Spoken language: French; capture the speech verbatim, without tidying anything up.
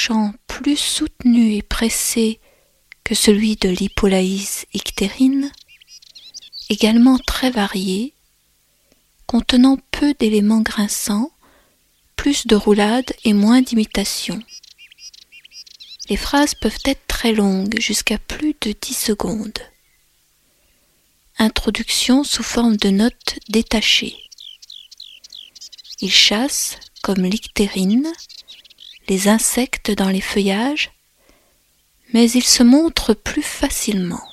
chant plus soutenu et pressé que celui de l'Hippolaïs ictérine, également très varié, contenant peu d'éléments grinçants, plus de roulade et moins d'imitation. Les phrases peuvent être très longues, jusqu'à plus de dix secondes. Introduction sous forme de notes détachées. Il chasse, comme l'ictérine, les insectes dans les feuillages, mais il se montre plus facilement.